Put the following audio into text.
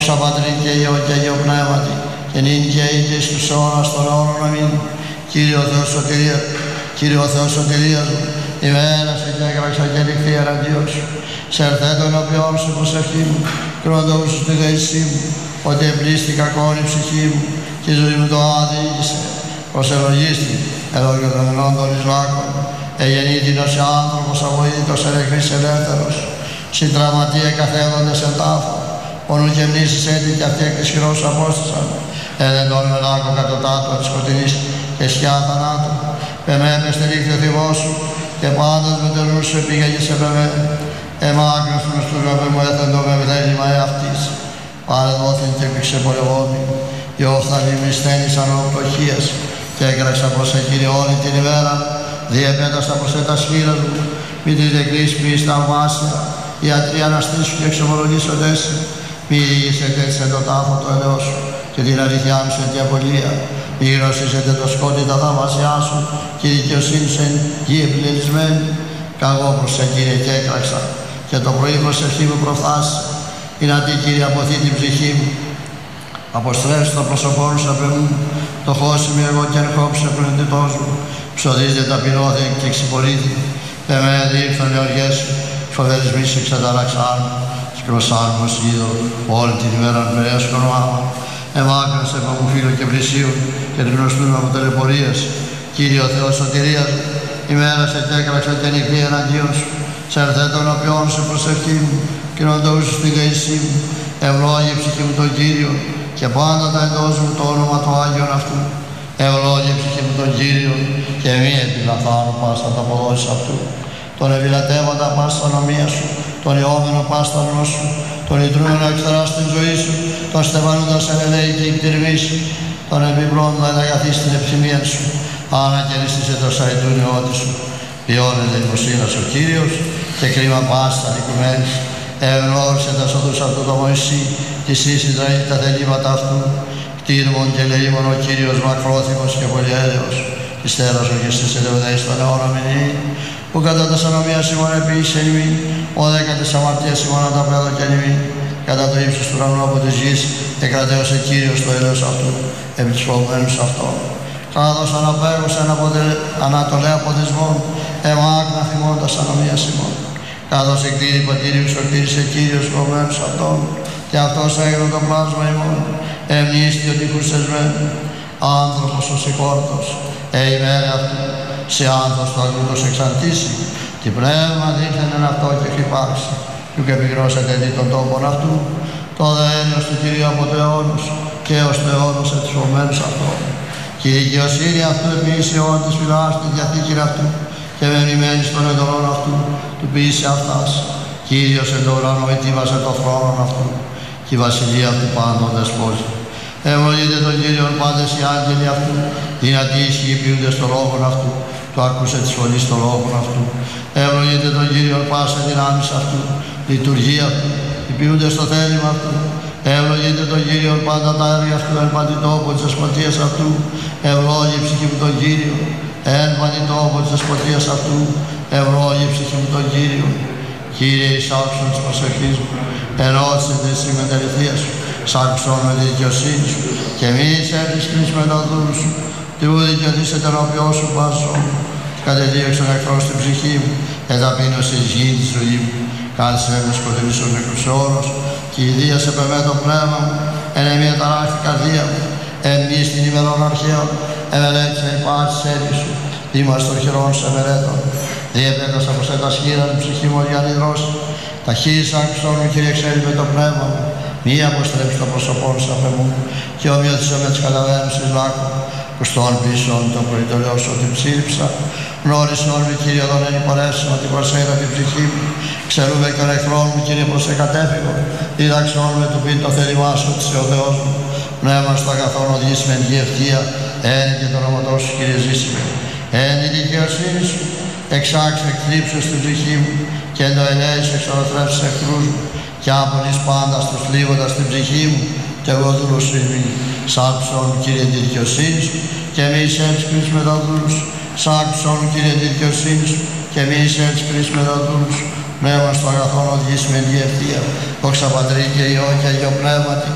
Δόξα Πατρί και Υιό και Αγίο Πνεύματι, και νυν και αεί και εις τους αιώνας των αιώνων. Αμήν. Κύριε ο Θεός σωτηρίας, Κύριε ο Θεός σωτηρίας μου, ημέρασε και έγραξα και ληχθεί εναντίον σου. Σε ερθέτω ενώπιόν σου προσευχή μου, κρόντος στη δέησή μου, ότι εμπλήστη κακόν η ψυχή μου, και η ζωή μου το άδιοικησε. Προσελογίστη, ελόγιο των ενόντων εις λάκων, εγεννήτηνος και άνθρωπος αβοήθητος ερεχνής ελεύθερος, συντραματίε καθέδοντες εν τάφο, όνου και μνήσεις έτη και αυτοί εκ της χειρός σου απόστασαν, εδεντών με λάκο κατωτάτου της σκοτεινής και σκιά θανάτου. Πεμέ με στηρίχθη ο θυμός σου, και πάντας με τον νου σου επήγαγες σε πεμέ. Εμάκρυνος προς τους γραφέ μου έθεντο με βλέμμα εαυτής. Πάρε δόθην και πηξεπολευόμη, η όφθαλη μη στένησαν οπτωχίας, και έκραξα προς σε Κύριε όλη την ημέρα, διεπέταστα προς τα σχήρας μου, μη τη δεκλείς ποιης θαυμάσια, οι ατροί αναστήσου και εξομολογήσοντες, μη ηγήσετε έτσι εν το τάφο το ελαιός σου, και την αλήθεια μου σε την απολία, μη γνωσίσετε το σκότι τα θαυμάσια σου, και η δικαιοσύνη σου εν γη επιλελισμένη. Καγώ προς σε Κύριε και έκραξα, και το πρωί προσευχή μου προφθάσει, είναι αντί Κύριε αποθεί την ψυχή μου. Αποστρέψει το πρόσωπό σου απ' εμού, το χώσιμη εγώ και ερχόψε πλεντητός μου, ψωδίζεται ταπεινώθη και ξυπολίθη, εμέ διήρθαν οι οργές σου, φοβερείς μη σε ξεταραξάν, σκροσάν μου σχίδω, όλη την ημέρα περαίας κορμάμα, εμάκρυνσε από μου φίλο και πλησίου, και την γνωστούν από τελεπορίες. Κύριε ο Θεός σωτηρίας μου, ημέρασε και έκραξα και νυχτή εναντίον σου, σε ερθέτω ενώπιόν σου προσευχή μου, κοινοντούς σου στη δέησή μου, ευλόγη ψυχή μου τον Κύριο, και πάντα τα εντός μου το όνομα του Άγιον αυτού. Ευλόγη ψυχή μου τον Κύριο, και μη επιλαθάνω πάστα τα αποδόσεις αυτού. Τον ευηλατεύοντα πάστα νομία σου, τον ιόμενο πάστα γνώσου σου, τον ιτρούμενο εξτρά στην ζωή σου, τον στεφανούντα σε ελεήκη εκτηρμή σου, τον επιπλώνοντα εναγαθή στην ευθυμία σου, ανακαινιστήσε το σαϊτού νεώτη σου. Ποιώνεται δημοσύνας ο Κύριος, και κρίμα πάστα δικουμένης. Ευνόρισε τα σοδούς αυτού το Μωυσή, της ίσυντρα τα θελήματα αυτού. Κτήρμον και λεήμον ο Κύριος μακρόθυμος και πολυέλεος, της θέρας ο και στις ελεουδαίες των αιώνων μηνύει, που κατά τα σανομίας ημών επίησε ημί, ο δέκατες αμαρτίας ημών ανταπέδω και ημί, κατά το ύψος του ουρανού από της γης, εκρατέωσε Κύριος το έλεος αυτού, επί της φοβμένους αυτών. Καθώς αναπέγωσε ανατολέ αποδεσμών, εμάκνα θυμών τα σανομίας ημών. Καθώς εκτήρη πατήριου σωτήρισε Κύριος φοβμένους αυτών, και αυτός έγινε το πλάσμα ημών, εμνίστη ότι κουρσεσμένου, άνθρωπος ο συγχώρτος, ημέρα αυτού, σε άνθρωπος το αγγλούτος εξαρτήσει, τι πνεύμα δείχνει εν αυτό και χυπάξει, του και πυγρώσετε δι των τόπων αυτού, το δέλειος του Κυρίου από το αιώνος, και ως το αιώνος ετ φοβμένους αυτών. Και η δικαιοσύνη αυτού επίσης αιών της φυλάς τη διαθήκη αυτού, και μεμνημένη στον εντολών αυτού, του ποιήσε αυτάς. Κύριος εν το ουρανό ετοίμασε το θρόνο αυτού, και η βασιλεία του πάντων δεσπόζει. Ευλογείτε τον Κύριον πάντες οι άγγελοι αυτού, δυνατοί ισχύοι ποιούνται στο λόγον αυτού, του άκουσε της φωνής στο λόγον αυτού. Ευλογείτε τον Κύριον πάσα δυνάμεις αυτού, λειτουργία αυτού, ποιούνται στο θέλημα αυτού. Ευλογείτε τον Κύριον πάντα τα έργα αυτού, εν παντιτόπο της δεσποτείας αυτού. Ευλόγη ψυχή μου τον Κύριο, εν παντιτόπο της δεσποτείας αυτού. Ευλόγη ψυχή μου τον Κύριο. Κύριε, εις άκουσον της προσευχής μου, ενώτισε τη συμμετεληθία σου, σ' άκουσον με τη δικαιοσύνη σου, και μη εισέλθεις κλείς με τα δούλου σου, τι ου δικαιωθήσε τον οποίον σου πάσον, κατεδίωξον εχθρός στην ψυχή μου, εταπείνωσε εις γη τη ζωή μου, κάθισε με σκοτεινής ο νεκρούς αιώνος, και ηδίασε πεμέ το πνεύμα μου, εν εμία ταράχτη καρδία μου, εν μη στην ημερών αρχαίων, εμελέτησε η πάση έτη σου, δήμας των χειρών σε μερέτων. Διεπέτασα προς τα σχήρα μου ψυχή μου για νηδρώσει. Ταχύς άκουσον μου, Κύριε, ξέρει με το πνεύμα μου, μη αποστρέψει το πρόσωπό σου απ' εμού, και ομοιώτησε με τις καταβαίνους εις λάκου, προς τον πίσω το προητολιό σου ότι ψήριψα. Γνώρισον με, Κύριε, τον εν υπορεύσουν ότι προσέχα την ψυχή μου. Ξερούμε και ο εχθρόν μου, Κύριε, προς εκατέφυγο. Δίδαξον με του πίν το θέλημά σου, ότι είσαι ο Θεός μου. Πνεύμα στο αγαθόν οδηγήσει με ενγή ευθεία, εν και το όνομα σου, Κύριε, ζήσιμε. Εν η δικαιοσύνη σου, εξάξε εκθλίψου στην ψυχή μου, και εν το ελέησου εξορροτρέψεις εχθρούς μου, και άπονης πάντα τους θλίβοντας την ψυχή μου, και εγώ δούλος σου ημί. Σ' άκουσον, Κύριε, τη δικαιοσύνη σου, και μη εισέλθεις κρίς με τα δούλους σου. Σ' άκουσον, Κύριε, τη δικαιοσύνη σου, και μη εισέλθεις κρίς με τα δούλους σου. Πνεύμα στο αγαθόν οδηγήσει με ενγή ευθεία. Δόξα Πατρί και Υιό και Αγίο Πνεύματι,